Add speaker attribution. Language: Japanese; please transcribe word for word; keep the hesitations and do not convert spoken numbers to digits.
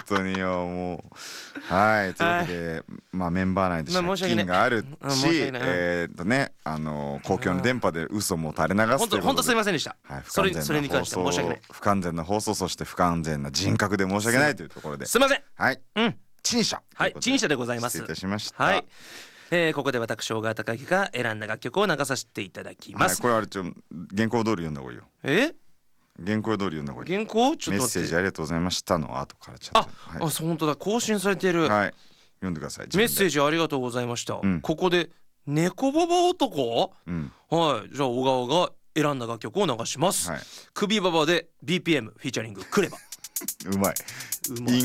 Speaker 1: 当によもうはいというわけで、まあメンバー内で借金があるし、えっとねあの公共の電波で嘘も垂れ流すということで
Speaker 2: 本当すいませんでした。
Speaker 1: はい、
Speaker 2: それそれに関しては申し訳ない。
Speaker 1: 不完全な放送、そして不完全な人格で申し訳ないというところで、
Speaker 2: すいません。
Speaker 1: はい、
Speaker 2: うん、
Speaker 1: 陳謝、
Speaker 2: はい、陳謝でございます。
Speaker 1: 失礼いたしました。
Speaker 2: はい、えー、ここで私小川貴樹が選んだ楽曲を流させていただきます。
Speaker 1: はい、これあれちょ原稿通り読んだ方がいいよ。
Speaker 2: え？
Speaker 1: 原稿通り読んだ方がいい。
Speaker 2: 原稿ちょっと
Speaker 1: メッセージありがとうございましたの後からちゃんと。
Speaker 2: あ、はい、あ、そう本当だ、更新されている。
Speaker 1: はい、読んでください。
Speaker 2: メッセージありがとうございました。
Speaker 1: うん、
Speaker 2: ここで猫ババ男、
Speaker 1: うん、
Speaker 2: はい、じゃあ小川が選んだ楽曲を流します。はい、首ババで ビーピーエム フィーチャリングクレバ。
Speaker 1: うまい。
Speaker 2: うまい。